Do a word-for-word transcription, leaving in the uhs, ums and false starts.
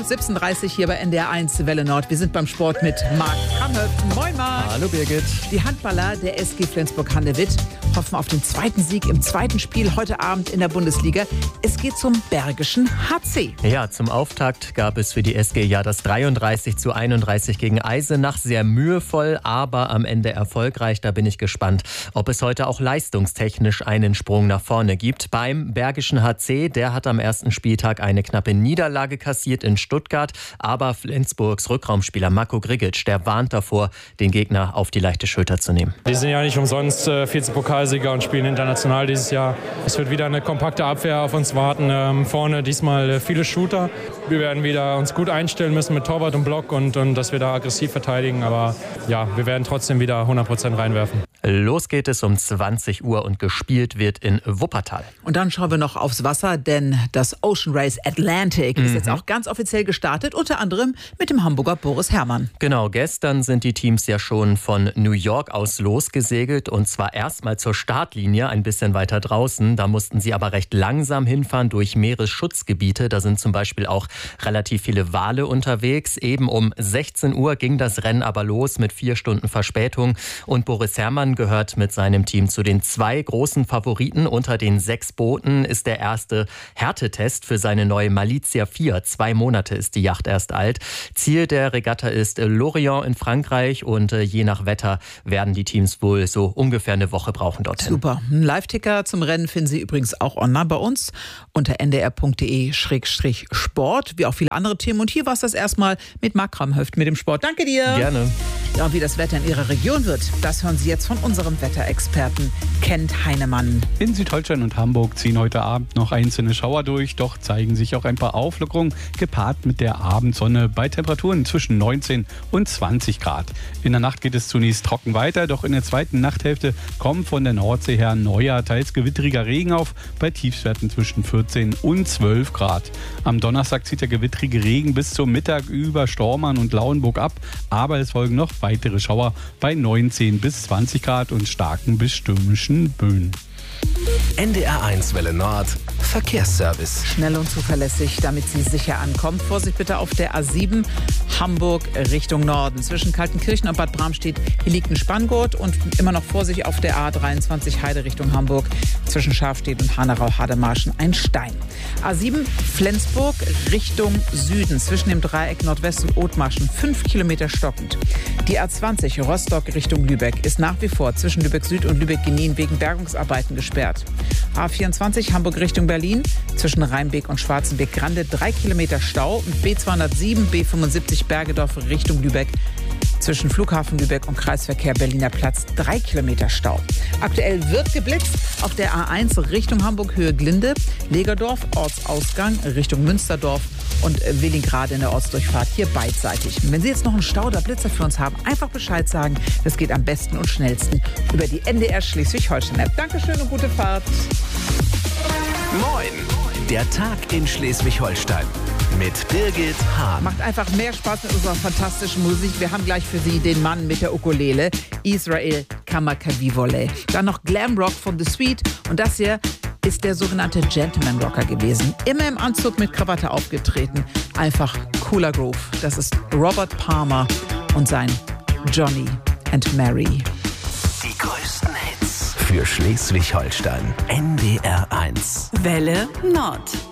siebzehn Uhr dreißig hier bei N D R eins Welle Nord. Wir sind beim Sport mit Marc Kramhöft. Moin Marc. Hallo Birgit. Die Handballer der S G Flensburg-Handewitt hoffen auf den zweiten Sieg im zweiten Spiel heute Abend in der Bundesliga. Es geht zum Bergischen H C. Ja, zum Auftakt gab es für die S G ja das dreiunddreißig zu einunddreißig gegen Eisenach. Sehr mühevoll, aber am Ende erfolgreich. Da bin ich gespannt, ob es heute auch leistungstechnisch einen Sprung nach vorne gibt. Beim Bergischen H C, der hat am ersten Spieltag eine knappe Niederlage kassiert in Stuttgart. Aber Flensburgs Rückraumspieler Marco Grigic, der warnt davor, den Gegner auf die leichte Schulter zu nehmen. Die sind ja nicht umsonst äh, Vize-Pokalsieger und spielen international dieses Jahr. Es wird wieder eine kompakte Abwehr auf uns warten. Ähm, vorne diesmal äh, viele Shooter. Wir werden wieder uns gut einstellen müssen mit Torwart und Block und, und dass wir da aggressiv verteidigen. Aber ja, wir werden trotzdem wieder hundert Prozent reinwerfen. Los geht es um zwanzig Uhr und gespielt wird in Wuppertal. Und dann schauen wir noch aufs Wasser, denn das Ocean Race Atlantic mhm. ist jetzt auch ganz offiziell gestartet, unter anderem mit dem Hamburger Boris Herrmann. Genau, gestern sind die Teams ja schon von New York aus losgesegelt und zwar erstmal zur Startlinie, ein bisschen weiter draußen. Da mussten sie aber recht langsam hinfahren durch Meeresschutzgebiete. Da sind zum Beispiel auch relativ viele Wale unterwegs. Eben um sechzehn Uhr ging das Rennen aber los mit vier Stunden Verspätung und Boris Herrmann gehört mit seinem Team zu den zwei großen Favoriten. Unter den sechs Booten ist der erste Härtetest für seine neue Malizia vier. Zwei Monate ist die Yacht erst alt. Ziel der Regatta ist Lorient in Frankreich und je nach Wetter werden die Teams wohl so ungefähr eine Woche brauchen dorthin. Super. Ein Live-Ticker zum Rennen finden Sie übrigens auch online bei uns unter n d r punkt d e Schrägstrich sport, wie auch viele andere Themen. Und hier war es das erstmal mit Marc Kramhöft mit dem Sport. Danke dir. Gerne. Ja, und wie das Wetter in Ihrer Region wird, das hören Sie jetzt von unserem Wetterexperten Kent Heinemann. In Südholstein und Hamburg ziehen heute Abend noch einzelne Schauer durch, doch zeigen sich auch ein paar Auflockerungen, gepaart mit der Abendsonne bei Temperaturen zwischen neunzehn und zwanzig Grad. In der Nacht geht es zunächst trocken weiter, doch in der zweiten Nachthälfte kommt von der Nordsee her neuer, teils gewitteriger Regen auf, bei Tiefstwerten zwischen vierzehn und zwölf Grad. Am Donnerstag zieht der gewitterige Regen bis zum Mittag über Stormarn und Lauenburg ab, aber es folgen noch weitere Schauer bei neunzehn bis zwanzig Grad und starken bis stürmischen Böen. N D R eins Welle Nord Verkehrsservice. Schnell und zuverlässig, damit Sie sicher ankommen. Vorsicht bitte auf der A sieben Hamburg Richtung Norden. Zwischen Kaltenkirchen und Bad Bramstedt hier liegt ein Spanngurt und immer noch Vorsicht auf der A dreiundzwanzig Heide Richtung Hamburg. Zwischen Schafstedt und Hanau-Hademarschen ein Stein. A sieben Flensburg Richtung Süden. Zwischen dem Dreieck Nordwest und Othmarschen fünf Kilometer stockend. Die A zwanzig Rostock Richtung Lübeck ist nach wie vor zwischen Lübeck Süd und Lübeck Genießen wegen Bergungsarbeiten gesperrt. A vierundzwanzig Hamburg Richtung Berlin, zwischen Rheinbeek und Schwarzenbeek-Grande drei Kilometer Stau. B zweihundertsieben B fünfundsiebzig Bergedorf Richtung Lübeck, zwischen Flughafen Lübeck und Kreisverkehr Berliner Platz drei Kilometer Stau. Aktuell wird geblitzt auf der A eins Richtung Hamburg Höhe Glinde, Legerdorf Ortsausgang Richtung Münsterdorf und Willingrade in der Ortsdurchfahrt hier beidseitig. Wenn Sie jetzt noch einen Stau oder Blitzer für uns haben, einfach Bescheid sagen. Das geht am besten und schnellsten über die N D R Schleswig-Holstein-App. Dankeschön und gute Fahrt. Moin, der Tag in Schleswig-Holstein mit Birgit Hahn. Macht einfach mehr Spaß mit unserer fantastischen Musik. Wir haben gleich für Sie den Mann mit der Ukulele, Israel Kamakawiwolle. Dann noch Glamrock von The Sweet und das hier ist der sogenannte Gentleman Rocker gewesen. Immer im Anzug mit Krawatte aufgetreten. Einfach cooler Groove. Das ist Robert Palmer und sein Johnny and Mary. Die größten Hits für Schleswig-Holstein. N D R eins. Welle Nord.